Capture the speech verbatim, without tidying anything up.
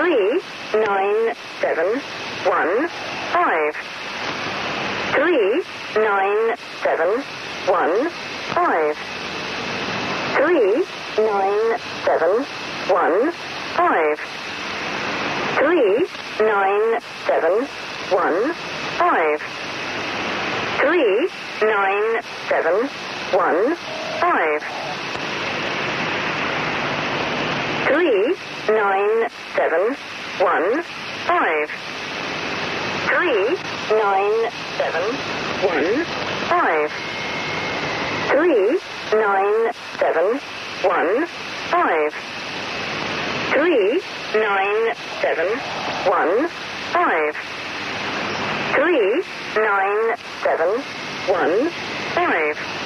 three nine seven one five. Three nine seven one five. Three nine seven one five. Three nine seven one five. Three nine seven one five. Three nine seven one five. Three nine seven one five. Three nine seven one five. Three nine seven one five. Three nine seven one five.